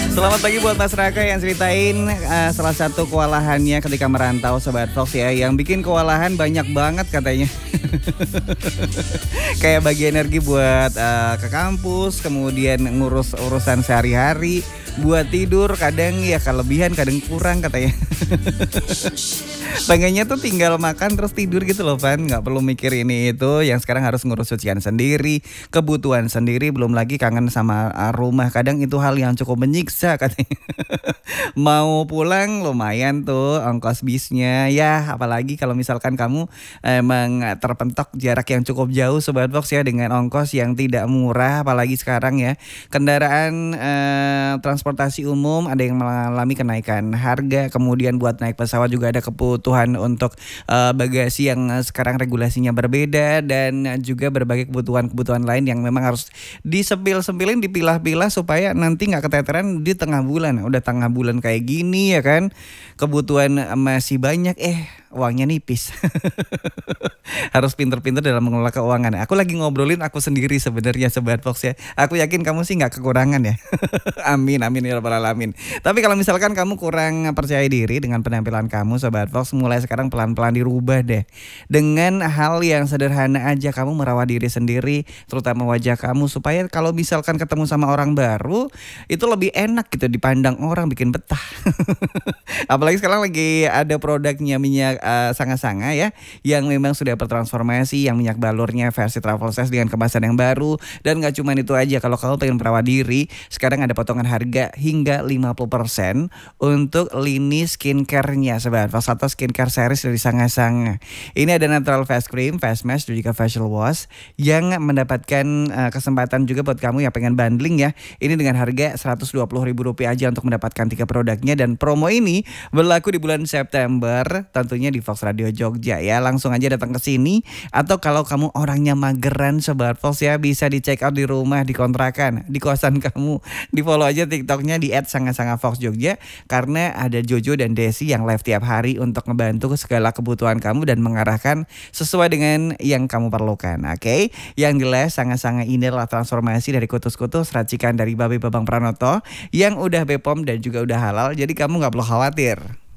Selamat pagi buat Mas Raka yang ceritain salah satu kewalahannya ketika merantau Sobat Fox ya. Yang bikin kewalahan banyak banget katanya. Kayak bagi energi buat ke kampus, kemudian ngurus urusan sehari-hari, buat tidur kadang ya kelebihan, kadang kurang katanya. Pengennya tuh tinggal makan terus tidur gitu loh Van. Gak perlu mikir ini itu. Yang sekarang harus ngurus cucian sendiri, kebutuhan sendiri, belum lagi kangen sama rumah. Kadang itu hal yang cukup menyiksa katanya. Mau pulang lumayan tuh ongkos bisnya. Ya apalagi kalau misalkan kamu emang terpentok jarak yang cukup jauh Sobat Fox ya, dengan ongkos yang tidak murah. Apalagi sekarang ya, kendaraan transportasi umum ada yang mengalami kenaikan harga. Kemudian buat naik pesawat juga ada kebutuhan untuk bagasi yang sekarang regulasinya berbeda, dan juga berbagai kebutuhan-kebutuhan lain yang memang harus disepil-sepilin, dipilah-pilah supaya nanti nggak keteteran di tengah bulan. Udah tengah bulan kayak gini ya kan, kebutuhan masih banyak, uangnya nipis. Harus pinter-pinter dalam mengelola keuangan. Aku lagi ngobrolin aku sendiri sebenarnya Sobat Fox ya. Aku yakin kamu sih nggak kekurangan ya. Amin amin ya rabbal alamin. Tapi kalau misalkan kamu kurang percaya diri dengan penampilan kamu Sobat Fox, mulai sekarang pelan-pelan dirubah deh. Dengan hal yang sederhana aja, kamu merawat diri sendiri, terutama wajah kamu, supaya kalau misalkan ketemu sama orang baru itu lebih enak gitu dipandang orang, bikin betah. Apalagi sekarang lagi ada produknya minyak sanga-sanga ya, yang memang sudah bertransformasi, yang minyak balurnya versi travel size dengan kemasan yang baru. Dan gak cuma itu aja, kalau kamu pengen merawat diri, sekarang ada potongan harga hingga 50% untuk lini skincare-nya Sobat Fox, atau skincare series dari sanga-sanga. Ini ada natural face cream, face mask, dan juga facial wash yang mendapatkan kesempatan juga buat kamu yang pengen bundling ya. Ini dengan harga Rp120.000 aja untuk mendapatkan 3 produknya, dan promo ini berlaku di bulan September tentunya di Fox Radio Jogja ya. Langsung aja datang ke sini, atau kalau kamu orangnya mageran Sobat Fox ya, bisa di check out di rumah, di kontrakan, di kosan kamu. Di follow aja TikToknya di @sanga-sanga_fox_jogja, karena ada Jojo dan Desi yang live tiap hari untuk ngebantu segala kebutuhan kamu dan mengarahkan sesuai dengan yang kamu perlukan. Oke? Yang jelas Sanga-Sanga ini adalah transformasi dari kutus-kutus racikan dari Babe Babang Pranoto yang udah BPOM dan juga udah halal, jadi kamu gak perlu khawatir.